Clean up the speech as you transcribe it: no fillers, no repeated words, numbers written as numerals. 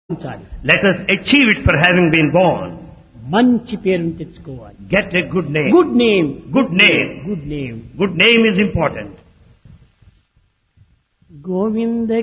ఉంచాలి. Let us achieve it for having been born. మంచి పేరును తెచ్చుకోవాలి. Get a good name. Good name. Good name. Good name. Good name is important. Govinda